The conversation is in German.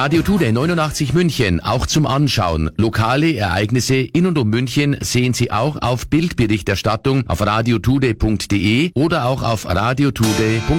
Radio Today 89 München, auch zum Anschauen. Lokale Ereignisse in und um München sehen Sie auch auf Bildberichterstattung auf radiotoday.de oder auch auf radiotoday.at.